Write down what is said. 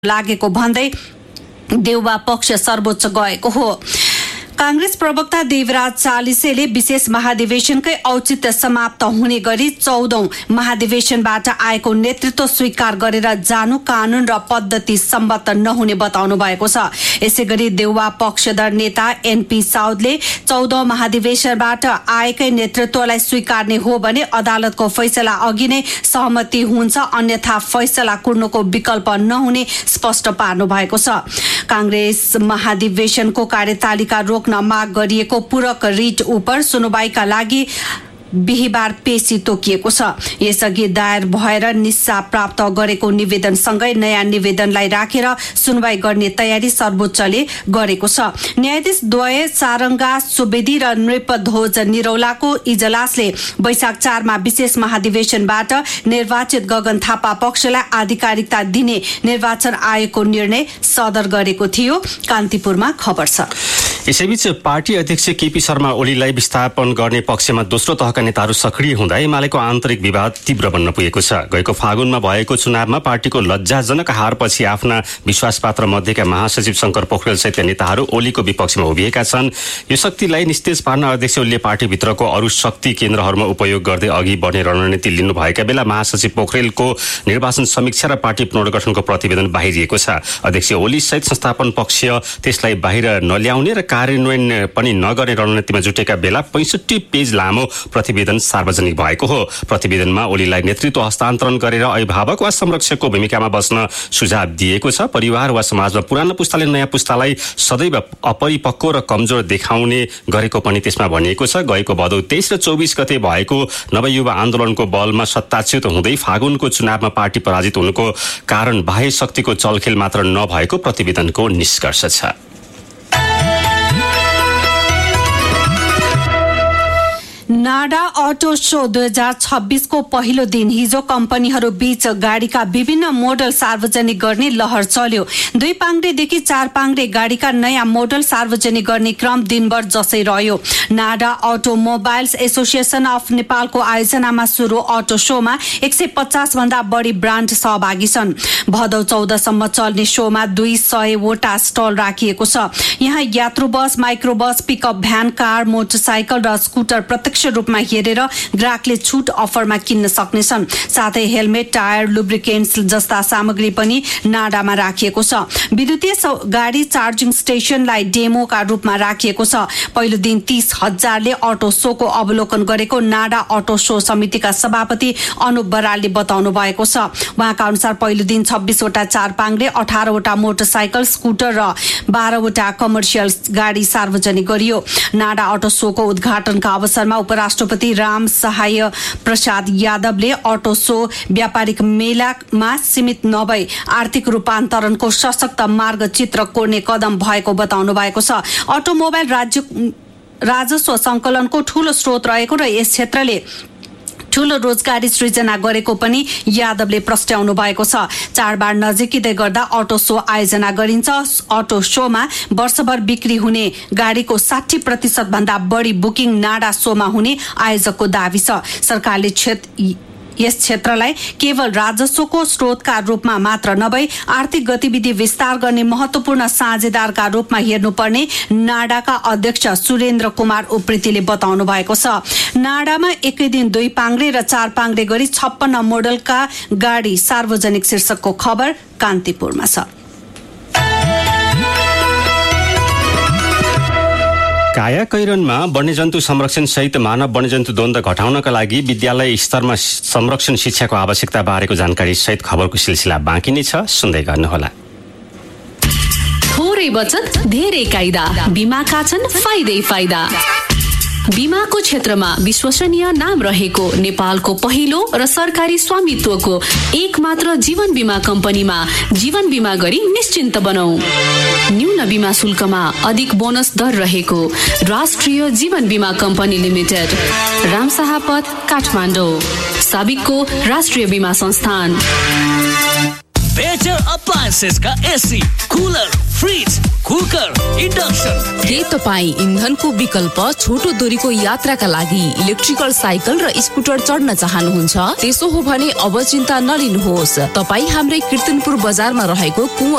लागेको भन्दै देउवा पक्ष सर्वोच्च गएको हो। कांग्रेस प्रवक्ता देवराज चालिसेले विशेष महाधिवेशनकै औचित्य समाप्त हुने गरी 14औं महाधिवेशनबाट आएको नेतृत्व स्वीकार गरेर जानु कानून र पद्धति सम्मत नहुने बताउनु भएको छ। यसैगरी देउवा पक्षधर नेता एनपी साउदले 14औं महाधिवेशनबाट आएकै नेतृत्वलाई स्वीकार्ने हो भने अदालतको फैसला अघि नै सहमति हुन्छ, अन्यथा फैसला कुर्नुको विकल्प नहुने स्पष्ट पार्नु भएको छ। कांग्रेस महाधिवेशनको कार्यतालिका रोक्न माग गरिएको पूरक रिट उप सुनवाईका लागि बिहीबार पेशी तोकिएको छ। यसअघि दायर भएर निस्सा प्राप्त गरेको निवेदनसँगै नयाँ निवेदनलाई राखेर सुनवाई गर्ने तयारी सर्वोच्चले गरेको छ। न्यायाधीश द्वय सारंगा सुवेदी र नृपध्वज निरौलाको इजलासले वैशाख 4 मा विशेष महाधिवेशनबाट निर्वाचित गगन थापा पक्षलाई आधिकारिकता दिने निर्वाचन आयोगको निर्णय सदर गरेको थियो। कान्तिपुरमा खबर छ। यसैबीच पार्टी अध्यक्ष केपी शर्मा ओलीलाई विस्थापन गर्ने पक्षमा दोस्रो तहका नेताहरू सक्रिय हुँदा एमालेको आन्तरिक विवाद तीव्र बन्न पुगेको छ। गएको फागुनमा भएको चुनावमा पार्टीको लज्जाजनक हारपछि आफ्ना विश्वासपात्र मध्येका महासचिव शंकर पोखरेल सहितका नेताहरू ओलीको विपक्षमा उभिएका छन्। यो शक्तिलाई निस्तेज पार्न अध्यक्ष ओलीले पार्टीभित्रको अरू शक्ति केन्द्रहरूमा उपयोग गर्दै अघि बढ्ने रणनीति लिनुभएका बेला महासचिव पोखरेलको निर्वाचन समीक्षा र पार्टी पुनर्गठनको प्रतिवेदन बाहिरिएको छ। अध्यक्ष ओली सहित संस्थापन पक्ष त्यसलाई बाहिर नल्याउने र कार्यान्वयन पनि नगर्ने रणनीतिमा जुटेका बेला 65 पेज लामो प्रतिवेदन सार्वजनिक भएको हो। प्रतिवेदनमा ओलीलाई नेतृत्व हस्तान्तरण गरेर अभिभावक वा संरक्षकको भूमिकामा बस्न सुझाव दिएको छ। परिवार वा समाजमा पुरानो पुस्ताले नयाँ पुस्तालाई सदैव अपरिपक्व र कमजोर देखाउने गरेको पनि त्यसमा भनिएको छ। गएको भदौ 23 र 24 गते भएको नवयुवा आन्दोलनको बलमा सत्ताच्युत हुँदै फागुनको चुनावमा पार्टी पराजित हुनुको कारण बाह्य शक्तिको चलखेल मात्र नभएको प्रतिवेदनको निष्कर्ष छ। नाडा अटो शो 2026 को पहिलो दिन हिजो कम्पनीहरू बीच गाडीका विभिन्न मोडल सार्वजनिक गर्ने लहर चल्यो। 2 पाङ्ग्रेदेखि 4 पाङ्ग्रे गाडीका नयाँ मोडल सार्वजनिक गर्ने क्रम दिनभर जसै रह्यो। नाडा अटोमोबाइल्स एसोसिएसन अफ नेपालको आयोजनामा सुरु अटो शोमा 150 भन्दा बढी ब्रान्ड सहभागी छन्। भदौ 14 सम्म चल्ने शोमा 200 वटा स्टल राखिएको छ। यहाँ यात्रु बस, माइक्रो बस, पिकअप भ्यान, कार, मोटरसाइकल र स्कुटर प्रत्यक्ष रूपमा हेरेर ग्राहकले छुट अफरमा किन्न सक्नेछन्। साथै हेलमेट, टायर, लुब्रिकेन्ट्स जस्ता सामग्री पनि नाडामा राखिएको छ। विद्युतीय गाडी चार्जिङ स्टेशनलाई डेमोका रूपमा राखिएको छ। पहिलो दिन 30,000ले अटो शोको अवलोकन गरेको नाडा अटो शो समितिका सभापति अनुप बरालले बताउनु भएको छ। उहाँका अनुसार पहिलो दिन 26 वटा 4 पाङ्ग्रे, 18 वटा मोटरसाइकल, स्कुटर र 12 वटा कमर्सियल गाडी सार्वजनिक गरियो। नाडा अटो शोको उद्घाटनका अवसरमा उपराष्ट्रपति राम सहाय प्रसाद यादवले अटो शो व्यापारिक मेलामा सीमित नभई आर्थिक रूपान्तरणको सशक्त मार्गचित्र कोर्ने कदम भएको बताउनु भएको छ। अटोमोबाइल राजस्व संकलनको ठूलो स्रोत रहेको र यस क्षेत्रले ठूलो रोजगारी सृजना गरेको पनि यादवले प्रस्ट्याउनु भएको छ। चाडबाड नजिकै गर्दा अटो शो आयोजना गरिन्छ। अटो शोमा वर्षभर बिक्री हुने गाडीको 60% भन्दा बढी बुकिङ नाडा शोमा हुने आयोजकको दावी छ। सरकारले यस क्षेत्रलाई केवल राजस्वको स्रोतका रूपमा मात्र नभई आर्थिक गतिविधि विस्तार गर्ने महत्वपूर्ण साझेदारका रूपमा हेर्नुपर्ने नाडाका अध्यक्ष सुरेन्द्र कुमार उप्रेतीले बताउनु भएको छ। नाडामा एकै दिन 2 पाङ्ग्रे र 4 पाङ्ग्रे गरी 56 मोडलका गाडी सार्वजनिक शीर्षकको खबर कान्तिपुरमा छ। कायाकैरनमा वन्यजन्तु संरक्षण सहित मानव वन्यजन्तु द्वन्द्व घटाउनका लागि विद्यालय स्तरमा संरक्षण शिक्षाको आवश्यकता बारेको जानकारी सहित खबरको सिलसिला बाँकी नै छ। सुन्दै गर्नुहोला। थोरै बचत धेरै कायदा, बीमाका छन् फाइदै फाइदा। बीमाको क्षेत्रमा विश्वसनीय नाम रहेको नेपालको पहिलो र सरकारी स्वामित्वको एकमात्र जीवन बीमा कम्पनीमा जीवन बीमा गरी निश्चिन्त बनाऊ। न्यून बीमा शुल्कमा अधिक बोनस दर रहेको राष्ट्रिय जीवन बीमा कम्पनी लिमिटेड, रामशाहपथ, काठमाडौँ, साबिकको राष्ट्रिय बीमा संस्थान। बेटर अप्लायन्सेस का AC, cooler, fridge, cooker, induction. के तपाईँ इन्धनको विकल्प छोटो दूरीको यात्राका लागि इलेक्ट्रिकल साइकल र स्कुटर चढ्न चाहनुहुन्छ? त्यसो हो भने अब चिन्ता नलिनुहोस्। तपाईँ हाम्रै कीर्तनपुर बजारमा रहेको